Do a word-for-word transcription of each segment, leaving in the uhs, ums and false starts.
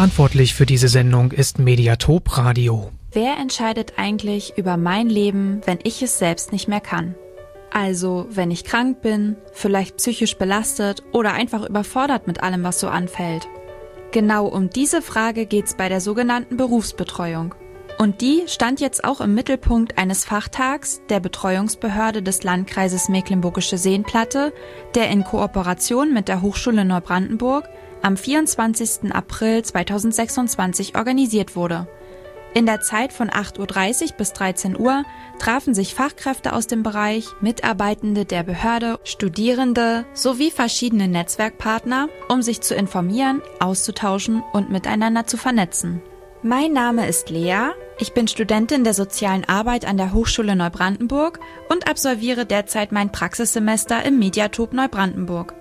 Verantwortlich für diese Sendung ist Mediatop Radio. Wer entscheidet eigentlich über mein Leben, wenn ich es selbst nicht mehr kann? Also, wenn ich krank bin, vielleicht psychisch belastet oder einfach überfordert mit allem, was so anfällt. Genau um diese Frage geht's bei der sogenannten Berufsbetreuung. Und die stand jetzt auch im Mittelpunkt eines Fachtags der Betreuungsbehörde des Landkreises Mecklenburgische Seenplatte, der in Kooperation mit der Hochschule Neubrandenburg am vierundzwanzigsten April zweitausendsechsundzwanzig organisiert wurde. In der Zeit von acht Uhr dreißig bis dreizehn Uhr trafen sich Fachkräfte aus dem Bereich, Mitarbeitende der Behörde, Studierende sowie verschiedene Netzwerkpartner, um sich zu informieren, auszutauschen und miteinander zu vernetzen. Mein Name ist Lea, ich bin Studentin der Sozialen Arbeit an der Hochschule Neubrandenburg und absolviere derzeit mein Praxissemester im Mediatop Neubrandenburg.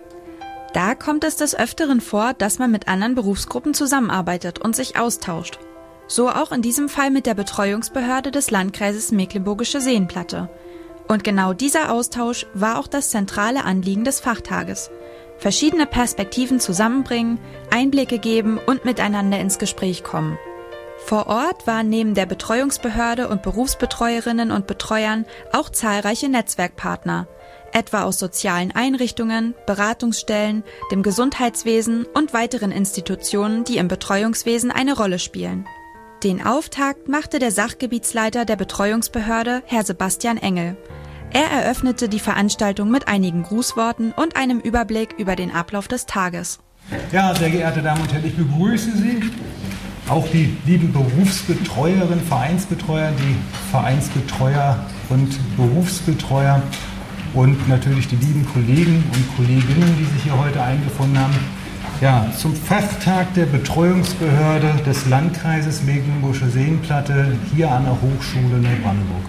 Da kommt es des Öfteren vor, dass man mit anderen Berufsgruppen zusammenarbeitet und sich austauscht. So auch in diesem Fall mit der Betreuungsbehörde des Landkreises Mecklenburgische Seenplatte. Und genau dieser Austausch war auch das zentrale Anliegen des Fachtages. Verschiedene Perspektiven zusammenbringen, Einblicke geben und miteinander ins Gespräch kommen. Vor Ort waren neben der Betreuungsbehörde und Berufsbetreuerinnen und Betreuern auch zahlreiche Netzwerkpartner, etwa aus sozialen Einrichtungen, Beratungsstellen, dem Gesundheitswesen und weiteren Institutionen, die im Betreuungswesen eine Rolle spielen. Den Auftakt machte der Sachgebietsleiter der Betreuungsbehörde, Herr Sebastian Engel. Er eröffnete die Veranstaltung mit einigen Grußworten und einem Überblick über den Ablauf des Tages. Ja, sehr geehrte Damen und Herren, ich begrüße Sie, auch die lieben Berufsbetreuerinnen, Vereinsbetreuer, die Vereinsbetreuer und Berufsbetreuer und natürlich die lieben Kollegen und Kolleginnen, die sich hier heute eingefunden haben. Ja, zum Fachtag der Betreuungsbehörde des Landkreises Mecklenburgische Seenplatte hier an der Hochschule Neubrandenburg.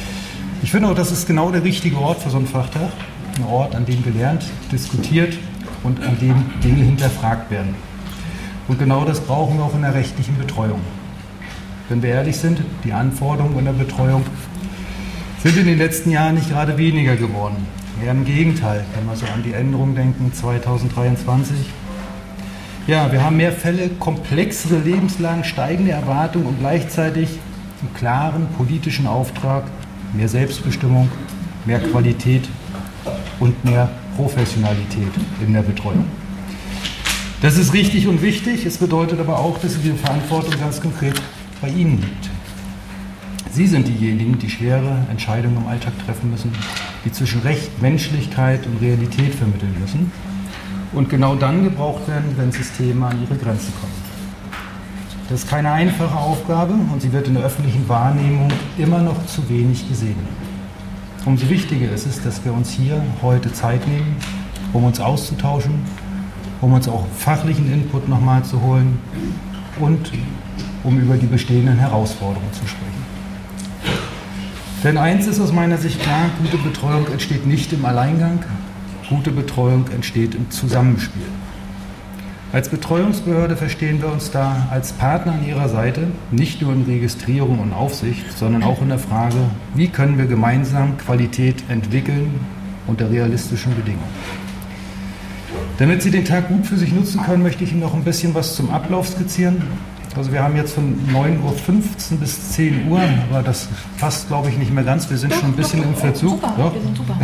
Ich finde auch, das ist genau der richtige Ort für so einen Fachtag. Ein Ort, an dem gelernt, diskutiert und an dem Dinge hinterfragt werden. Und genau das brauchen wir auch in der rechtlichen Betreuung. Wenn wir ehrlich sind, die Anforderungen in der Betreuung sind in den letzten Jahren nicht gerade weniger geworden. Eher im Gegenteil, wenn wir so an die Änderungen denken, zweitausenddreiundzwanzig. Ja, wir haben mehr Fälle, komplexere Lebenslagen, steigende Erwartungen und gleichzeitig einen klaren politischen Auftrag, mehr Selbstbestimmung, mehr Qualität und mehr Professionalität in der Betreuung. Das ist richtig und wichtig. Es bedeutet aber auch, dass die Verantwortung ganz konkret bei Ihnen liegt. Sie sind diejenigen, die schwere Entscheidungen im Alltag treffen müssen, die zwischen Recht, Menschlichkeit und Realität vermitteln müssen und genau dann gebraucht werden, wenn Systeme an ihre Grenzen kommen. Das ist keine einfache Aufgabe und sie wird in der öffentlichen Wahrnehmung immer noch zu wenig gesehen. Umso wichtiger ist es, dass wir uns hier heute Zeit nehmen, um uns auszutauschen, um uns auch fachlichen Input nochmal zu holen und um über die bestehenden Herausforderungen zu sprechen. Denn eins ist aus meiner Sicht klar, gute Betreuung entsteht nicht im Alleingang, gute Betreuung entsteht im Zusammenspiel. Als Betreuungsbehörde verstehen wir uns da als Partner an Ihrer Seite, nicht nur in Registrierung und Aufsicht, sondern auch in der Frage, wie können wir gemeinsam Qualität entwickeln unter realistischen Bedingungen. Damit Sie den Tag gut für sich nutzen können, möchte ich Ihnen noch ein bisschen was zum Ablauf skizzieren. Also wir haben jetzt von neun Uhr fünfzehn bis zehn Uhr, aber das passt, glaube ich, nicht mehr ganz. Wir sind doch, schon ein bisschen doch, im Verzug. Super, ja. wir sind super.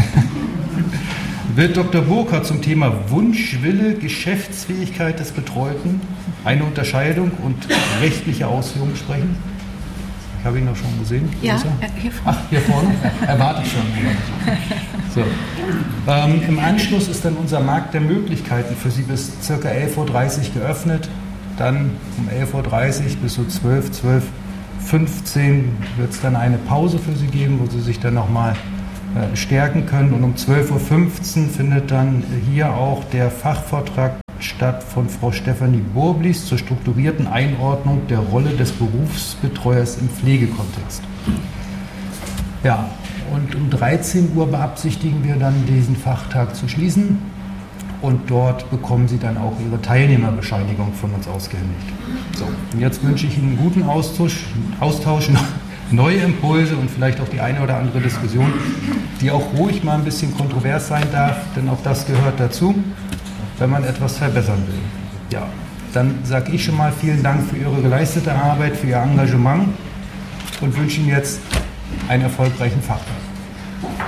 Wird Doktor Burkhardt zum Thema Wunsch, Wille, Geschäftsfähigkeit des Betreuten, eine Unterscheidung und rechtliche Ausführungen sprechen. Ich habe ihn noch schon gesehen. Ja, hier vorne. Ach, hier vorne? Erwarte ich schon. So. Ähm, Im Anschluss ist dann unser Markt der Möglichkeiten für Sie bis ca. elf Uhr dreißig geöffnet. Dann um elf Uhr dreißig bis so zwölf, zwölf Uhr fünfzehn wird es dann eine Pause für Sie geben, wo Sie sich dann nochmal äh, stärken können. Und um zwölf Uhr fünfzehn findet dann hier auch der Fachvortrag statt von Frau Stefanie Burblis zur strukturierten Einordnung der Rolle des Berufsbetreuers im Pflegekontext. Ja, und um dreizehn Uhr beabsichtigen wir dann, diesen Fachtag zu schließen. Und dort bekommen Sie dann auch Ihre Teilnehmerbescheinigung von uns ausgehändigt. So, und jetzt wünsche ich Ihnen einen guten Austausch, Austausch, neue Impulse und vielleicht auch die eine oder andere Diskussion, die auch ruhig mal ein bisschen kontrovers sein darf, denn auch das gehört dazu, wenn man etwas verbessern will. Ja. dann sage ich schon mal vielen Dank für Ihre geleistete Arbeit, für Ihr Engagement und wünsche Ihnen jetzt einen erfolgreichen Fachtag.